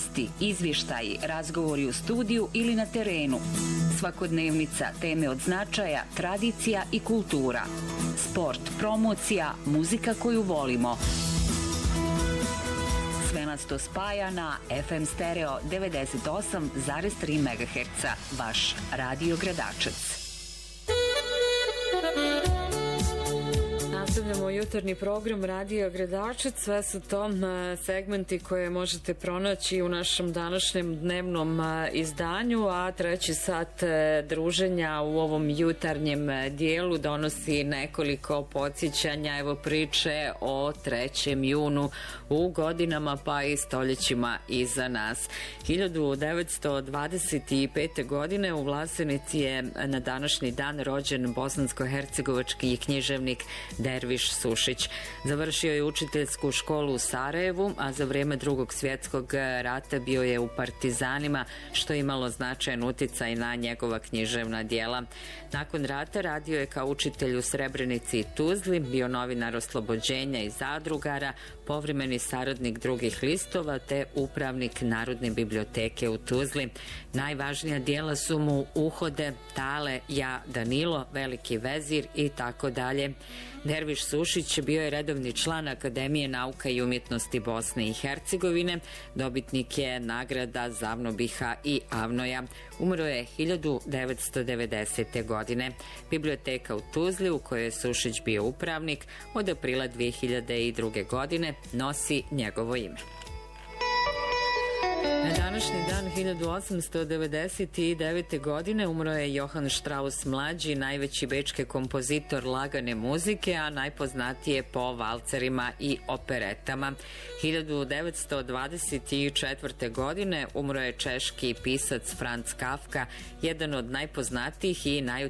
Vijesti, izvještaji, razgovori u studiju ili na terenu. Svakodnevnica, teme od značaja, tradicija i kultura. Sport, promocija, muzika koju volimo. Sve nas to spaja na FM Stereo 98,3 MHz. Vaš Radio Gradačac. Nastavljamo jutarnji program Radio Gradačac. Sve su to segmenti koje možete pronaći u našem današnjem dnevnom izdanju, a treći sat druženja u ovom jutarnjem dijelu donosi nekoliko podsjećanja, evo priče o 3. junu u godinama pa i stoljećima iza nas. 1925. godine u Vlasenici je na današnji dan rođen bosansko-hercegovački književnik Derviš Sušić. Završio je učiteljsku školu u Sarajevu, a za vrijeme Drugog svjetskog rata bio je u partizanima, što je imalo značajan uticaj na njegova književna djela. Nakon rata radio je kao učitelj u Srebrenici i Tuzli, bio novinar Oslobođenja i Zadrugara, povremeni saradnik drugih listova te upravnik Narodne biblioteke u Tuzli. Najvažnija djela su mu Uhode, Tale, Ja, Danilo, Veliki vezir i tako dalje. Derviš Sušić bio je redovni član Akademije nauka i umjetnosti Bosne i Hercegovine, dobitnik je nagrada Zavnobiha i Avnoja. Umro je 1990. godine. Biblioteka u Tuzli, u kojoj je Sušić bio upravnik, od aprila 2002. godine nosi njegovo ime. Na današnji dan 1899. godine umro je Johann Strauss mlađi, najveći bečki kompozitor lagane muzike, a najpoznatije po valcerima i operetama. 1924. godine umro je češki pisac Franz Kafka, jedan od najpoznatijih i